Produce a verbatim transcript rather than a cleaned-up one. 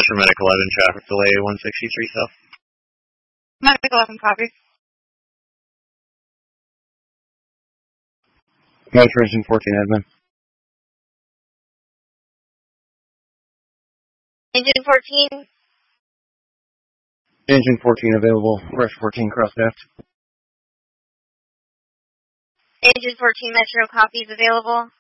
for Medical eleven, traffic delay one sixty-three South. Medical eleven, copy. That's for Engine fourteen, admin. Engine fourteen. Engine fourteen available. Rush fourteen, cross left. Engine fourteen, Metro, copies available.